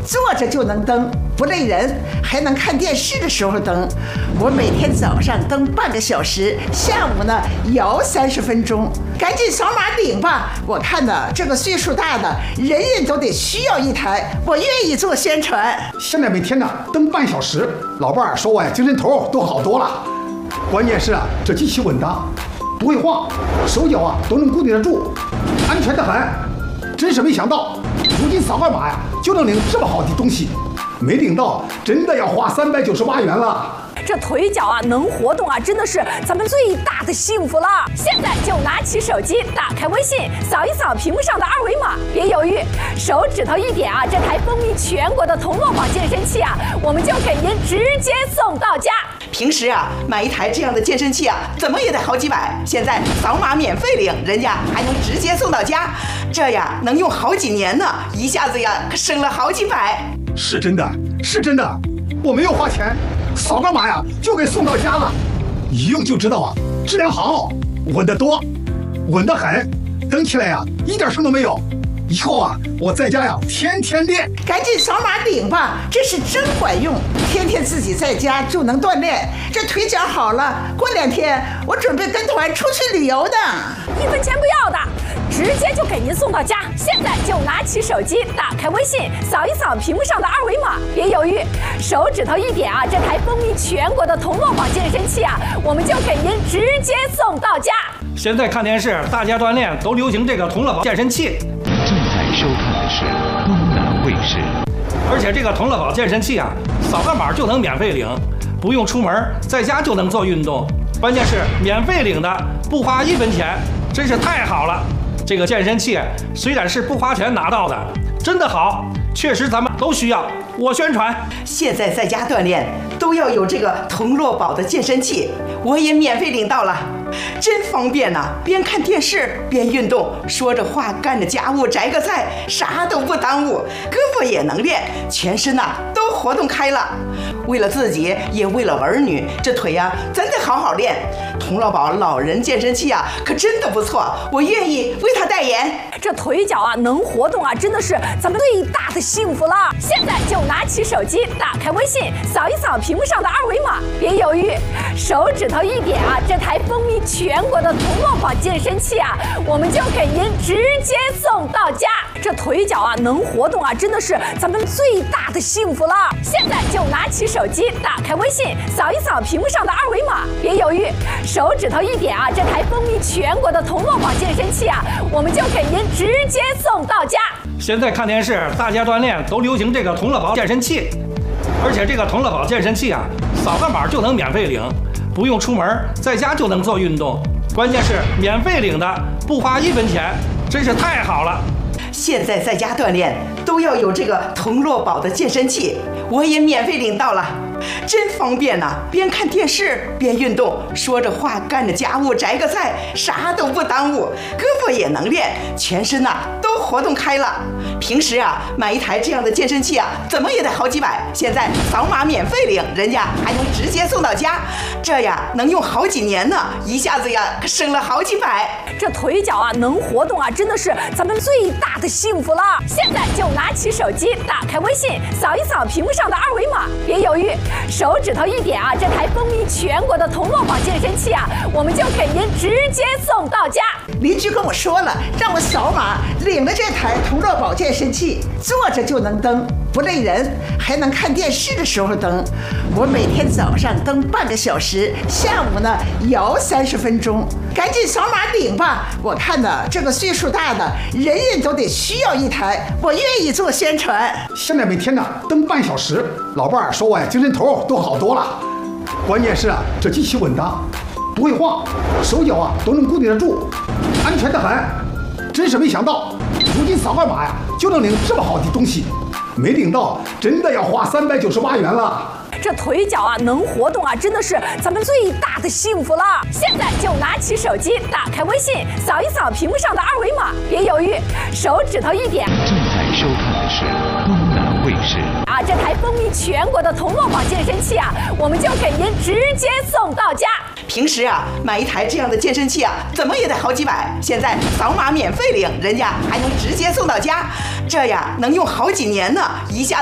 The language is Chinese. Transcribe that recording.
坐着就能蹬，不累人，还能看电视的时候蹬。我每天早上蹬半个小时，下午呢摇30分钟。赶紧扫码领吧！我看呢，这个岁数大的人人都得需要一台，我愿意做宣传。 现在每天呢蹬半小时，老伴儿说我呀精神头都好多了。关键是啊，这机器稳当，不会晃，手脚啊都能固定得住，安全得很。真是没想到，如今扫个码呀就能领这么好的东西，没领到真的要花398元了。 这腿脚啊能活动啊，真的是咱们最大的幸福了。现在就拿起手机，打开微信，扫一扫屏幕上的2维码，别犹豫，手指头一点啊，这台风靡全国的童乐宝健身器啊，我们就给您直接送到家。 平时啊买一台这样的健身器啊，怎么也得好几百，现在扫码免费领，人家还能直接送到家，这呀能用好几年呢，一下子呀可省了好几百。 是真的，是真的，我没有花钱，扫个码呀就给送到家了，一用就知道啊，质量好，稳得多，稳得很，蹬起来呀一点声都没有。以后啊，我在家呀天天练。 赶紧扫码领吧，这是真管用，天天自己在家就能锻炼，这腿脚好了，过2天我准备跟团出去旅游的 ，1分钱不要的，直接就给您送到家。现在就拿起手机，打开微信，扫一扫屏幕上的2维码，别犹豫，手指头一点啊，这台风靡全国的童乐宝健身器啊，我们就给您直接送到家。 现在看电视，大家锻炼都流行这个童乐宝健身器。 正在收看的是东南卫视。 而且这个童乐宝健身器啊，扫个码就能免费领，不用出门，在家就能做运动。关键是免费领的，不花1分钱，真是太好了。这个健身器虽然是不花钱拿到的，真的好，确实咱们都需要。我宣传， 现在在家锻炼都要有这个童乐宝的健身器，我也免费领到了，真方便呐！边看电视边运动，说着话干着家务，摘个菜，啥都不耽误，胳膊也能练，全身呐都活动开了。为了自己，也为了儿女，这腿呀真得好好练。童乐宝老人健身器啊，可真的不错，我愿意为他代言。 这腿脚啊能活动啊，真的是咱们最大的幸福了。现在就拿起手机，打开微信，扫一扫屏幕上的2维码，别犹豫，手指头一点啊，这台风靡全国的童乐宝健身器啊，我们就给您直接送到家。这腿脚啊能活动啊，真的是咱们最大的幸福了。现在就拿起手机，打开微信，扫一扫屏幕上的2维码，别犹豫，手指头一点啊，这台风靡全国的童乐宝健身器啊，我们就给您直接送到家。 现在看电视，大家锻炼都流行这个童乐宝健身器。而且这个童乐宝健身器啊，扫个码就能免费领，不用出门，在家就能做运动。关键是免费领的，不花1分钱，真是太好了。 现在在家锻炼都要有这个童乐宝的健身器，我也免费领到了，真方便呐！边看电视边运动，说着话干着家务，摘个菜，啥都不耽误，胳膊也能练，全身呐都活动开了。平时啊买一台这样的健身器啊，怎么也得好几百，现在扫码免费领，人家还能直接送到家，这呀能用好几年呢，一下子呀可省了好几百。 这腿脚啊能活动啊，真的是咱们最大的幸福了。现在就拿起手机，打开微信，扫一扫屏幕上的2维码，别犹豫，手指头一点啊，这台风靡全国的童乐宝健身器啊，我们就给您直接送到家。 邻居跟我说了，让我扫码领了这台童乐宝健身器，坐着就能蹬，不累人，还能看电视的时候蹬。我每天早上蹬半个小时，下午呢摇30分钟。赶紧扫码领吧！我看呢，这个岁数大的人人都得需要一台，我愿意做宣传。 现在每天呢蹬半小时，老伴儿说我呀精神头都好多了。关键是啊，这机器稳当，不会晃，手脚啊都能固定得住，安全得很。真是没想到，如今扫个码呀就能领这么好的东西，没领到真的要花398元了。 这腿脚啊能活动啊，真的是咱们最大的幸福了。现在就拿起手机，打开微信，扫一扫屏幕上的2维码，别犹豫，手指头一点。 正在收看的是东南卫视。 啊，这台风靡全国的童乐宝健身器啊，我们就给您直接送到家。 平时啊买一台这样的健身器啊，怎么也得好几百，现在扫码免费领，人家还能直接送到家，这呀能用好几年呢，一下